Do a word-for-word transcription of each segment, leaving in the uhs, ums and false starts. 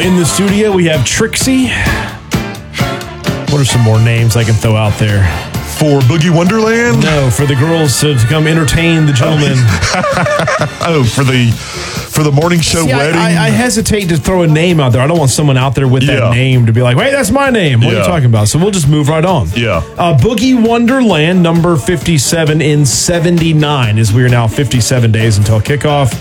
in the studio, we have Trixie. What are some more names I can throw out there? For Boogie Wonderland? No, for the girls to, to come entertain the gentlemen. oh, for the for the morning show See, wedding? I, I, I hesitate to throw a name out there. I don't want someone out there with yeah. that name to be like, wait, that's my name. What yeah. are you talking about? So we'll just move right on. Yeah. Uh, Boogie Wonderland, number fifty-seven in seventy-nine, as we are now fifty-seven days until kickoff.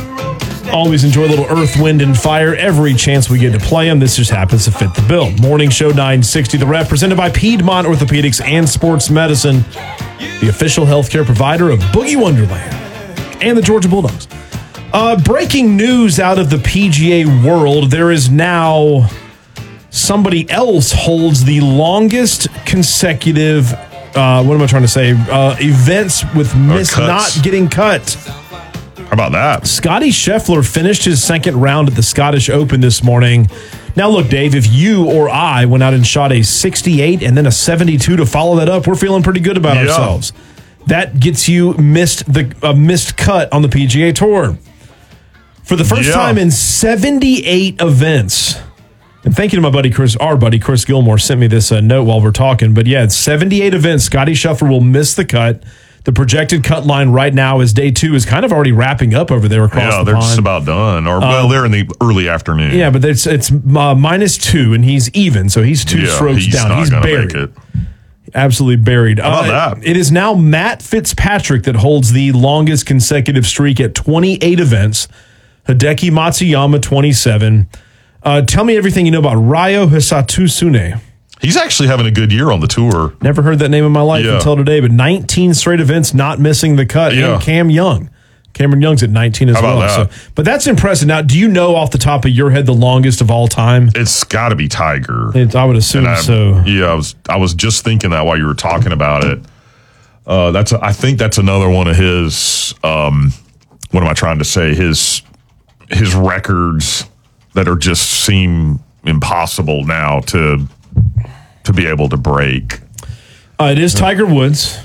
Always enjoy a little Earth, Wind, and Fire every chance we get to play them. This just happens to fit the bill. Morning Show nine sixty, The Rep, presented by Piedmont Orthopedics and Sports Medicine, the official healthcare provider of Boogie Wonderland and the Georgia Bulldogs. Uh, breaking news out of the P G A world. There is now somebody else holds the longest consecutive, uh, what am I trying to say, uh, events with miss not getting cut. How about that? Scotty Scheffler finished his second round at the Scottish Open this morning. Now, look, Dave, if you or I went out and shot a sixty-eight and then a seventy-two to follow that up, we're feeling pretty good about yeah. ourselves. That gets you missed the uh, missed cut on the P G A Tour. For the first yeah. time in seventy-eight events, and thank you to my buddy Chris, our buddy Chris Gilmore sent me this uh, note while we're talking, but yeah, it's seventy-eight events. Scotty Scheffler will miss the cut. The projected cut line right now is day two is kind of already wrapping up over there across yeah, the they're pond. just about done. Or, well, um, they're in the early afternoon. Yeah, but it's it's uh, minus two, and he's even, so he's two yeah, strokes he's down. Not He's gonna buried. Make it. Absolutely buried. How about uh, that? It is now Matt Fitzpatrick that holds the longest consecutive streak at twenty-eight events. Hideki Matsuyama, twenty-seven. Uh, tell me everything you know about Ryo Hisatusune. He's actually having a good year on the tour. Never heard that name in my life yeah. until today, but nineteen straight events not missing the cut. Yeah. And Cam Young. Cameron Young's at nineteen as How about well. That? So, but that's impressive. Now, do you know off the top of your head the longest of all time? It's got to be Tiger. It, I would assume I, so. Yeah, I was I was just thinking that while you were talking about it. Uh, that's a, I think that's another one of his. Um, what am I trying to say? His his records that are just seem impossible now to. to be able to break. Uh, it is Tiger Woods.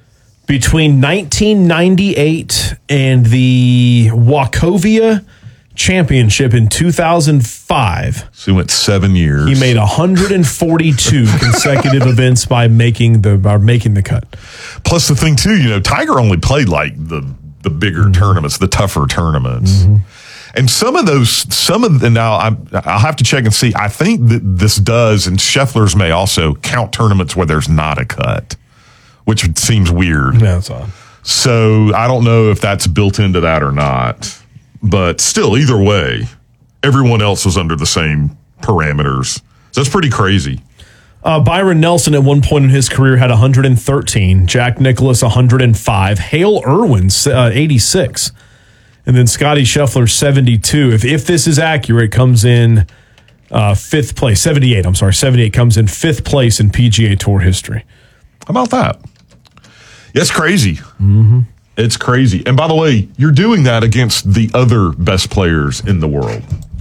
Between nineteen ninety-eight and the Wachovia Championship in two thousand five. So he went seven years. He made one hundred forty-two consecutive events by making the by making the cut. Plus the thing too, you know, Tiger only played like the the bigger mm-hmm. tournaments, the tougher tournaments. Mm-hmm. And some of those, some of the, now I'm, I'll have to check and see. I think that this does, and Scheffler's may also count tournaments where there's not a cut, which seems weird. Yeah, that's odd. So I don't know if that's built into that or not. But still, either way, everyone else was under the same parameters. So that's pretty crazy. Uh, Byron Nelson at one point in his career had one hundred thirteen. Jack Nicklaus, one hundred five. Hale Irwin, uh, eighty-six. And then Scotty Scheffler, seventy-two. If if this is accurate, comes in uh, fifth place. seventy-eight, I'm sorry. seventy-eight comes in fifth place in P G A Tour history. How about that? Yeah, it's crazy. Mm-hmm. It's crazy. And by the way, you're doing that against the other best players in the world.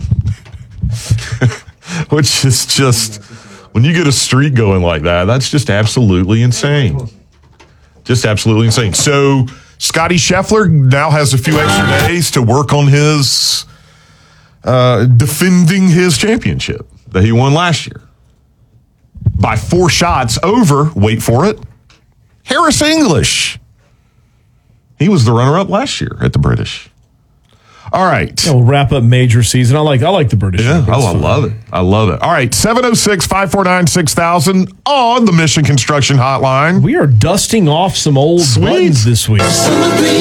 Which is just, when you get a streak going like that, that's just absolutely insane. Just absolutely insane. So Scotty Scheffler now has a few extra days to work on his uh, defending his championship that he won last year by four shots over, wait for it, Harris English. He was the runner-up last year at the British. All right. Yeah, we'll wrap up major season. I like I like the British. Yeah, oh, I love it. I love it. All right, seven oh six, five four nine, six thousand on the Mission Construction Hotline. We are dusting off some old Sweet. buttons this week.